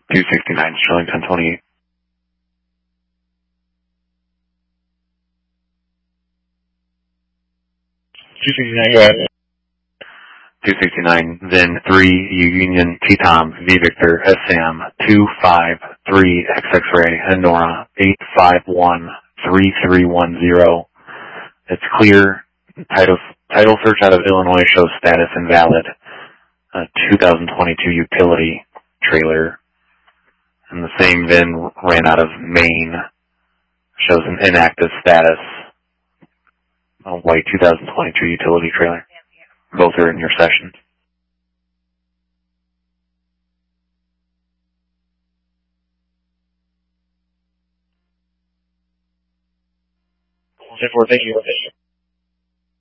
269 Sterling 1028. 269, go ahead. 269, then 3 Union T-Tom, V Victor, SM, 253 X-Ray, Honora, 8513310. It's clear. Title search out of Illinois shows status invalid. 2022 utility trailer. And the same VIN ran out of Maine. Shows an inactive status. A white 2022 utility trailer. Both are in your session. 10-4, thank you.